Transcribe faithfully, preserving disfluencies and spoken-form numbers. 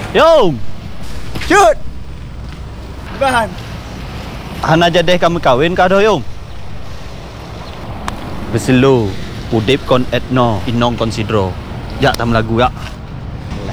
Yung. Shoot. Bahan. Han aja deh kamu kawin ka do yung. Beselu, udip kon etno inong konsidro. Ya tam lagu ya.